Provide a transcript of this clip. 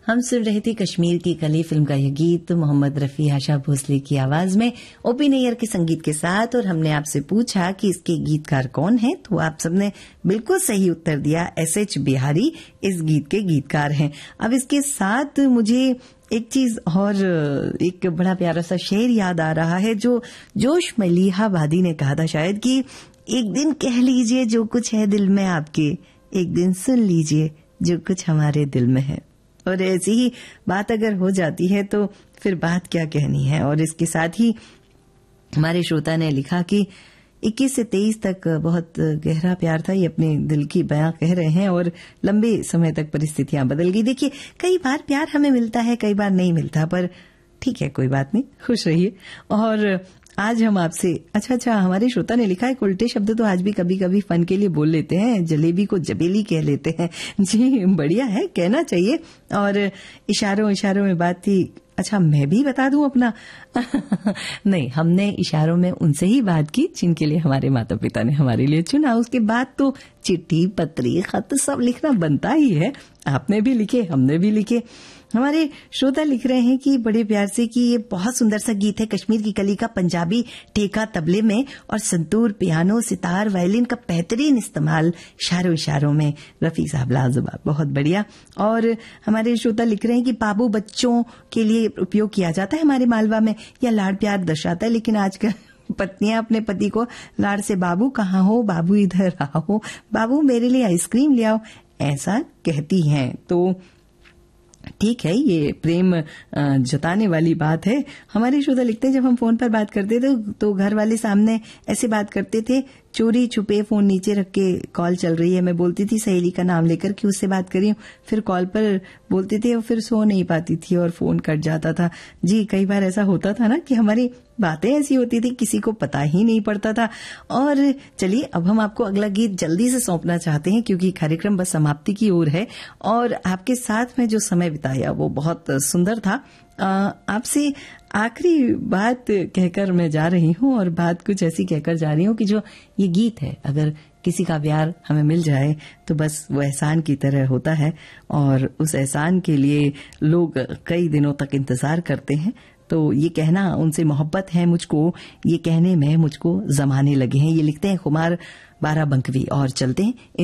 हम सुन रहे थे कश्मीर की कली फिल्म का यह गीत मोहम्मद रफी आशा भोसले की आवाज में ओपी नैयर के संगीत के साथ। और हमने आपसे पूछा कि इसके गीतकार कौन है, तो आप सबने बिल्कुल सही उत्तर दिया, एसएच बिहारी इस गीत के गीतकार हैं। अब इसके साथ मुझे एक चीज और, एक बड़ा प्यारा सा शेर याद आ रहा है जो जोश मलिहाबादी ने कहा था शायद, कि एक दिन कह लीजिए जो कुछ है दिल में आपके, एक दिन सुन लीजिए जो कुछ हमारे दिल में है। और ऐसी ही बात अगर हो जाती है तो फिर बात क्या कहनी है। और इसके साथ ही हमारे श्रोता ने लिखा कि 21 से 23 तक बहुत गहरा प्यार था, ये अपने दिल की बयां कह रहे हैं, और लंबे समय तक परिस्थितियां बदल गई। देखिए, कई बार प्यार हमें मिलता है, कई बार नहीं मिलता, पर ठीक है, कोई बात नहीं, खुश रहिए। और आज हम आपसे अच्छा हमारे श्रोता ने लिखा है, उल्टे शब्द तो आज भी कभी कभी फन के लिए बोल लेते हैं, जलेबी को जबेली कह लेते हैं। जी बढ़िया है, कहना चाहिए। और इशारों में बात थी। अच्छा, मैं भी बता दूं अपना नहीं, हमने इशारों में उनसे ही बात की जिनके लिए हमारे माता पिता ने हमारे लिए चुना। उसके बाद तो चिट्ठी, पत्री, खत सब लिखना बनता ही है। आपने भी लिखे, हमने भी लिखे। हमारे श्रोता लिख रहे हैं कि बड़े प्यार से कि ये बहुत सुंदर सा गीत है, कश्मीर की कली का पंजाबी ठेका तबले में और संतूर, पियानो, सितार, वायलिन का बेहतरीन इस्तेमाल इशारों में। रफी साहब लाजवाब, बहुत बढ़िया। और हमारे श्रोता लिख रहे हैं कि बाबू बच्चों के लिए उपयोग किया जाता है हमारे मालवा में, या लाड प्यार दर्शाता है, लेकिन आजकल पत्नियां अपने पति को लाड से बाबू कहाँ हो, बाबू इधर आओ, बाबू मेरे लिए आइसक्रीम ले आओ, ऐसा कहती हैं। तो ठीक है, ये प्रेम जताने वाली बात है। हमारे श्रोता लिखते हैं, जब हम फोन पर बात करते थे तो घर वाले सामने ऐसे बात करते थे, चोरी छुपे फोन नीचे रख के कॉल चल रही है, मैं बोलती थी सहेली का नाम लेकर कि उससे बात करी, फिर कॉल पर बोलते थे और फिर सो नहीं पाती थी और फोन कट जाता था। जी, कई बार ऐसा होता था ना कि हमारी बातें ऐसी होती थी, किसी को पता ही नहीं पड़ता था। और चलिए, अब हम आपको अगला गीत जल्दी से सौंपना चाहते हैं क्योंकि कार्यक्रम बस समाप्ति की ओर है। और आपके साथ में जो समय बिताया वो बहुत सुंदर था। आपसे आखिरी बात कहकर मैं जा रही हूँ, और बात कुछ ऐसी कहकर जा रही हूँ कि जो ये गीत है, अगर किसी का प्यार हमें मिल जाए तो बस वो एहसान की तरह होता है, और उस एहसान के लिए लोग कई दिनों तक इंतजार करते हैं। तो ये कहना उनसे मोहब्बत है मुझको, ये कहने में मुझको जमाने लगे हैं। ये लिखते हैं कुमार बाराबंकवी। और चलते हैं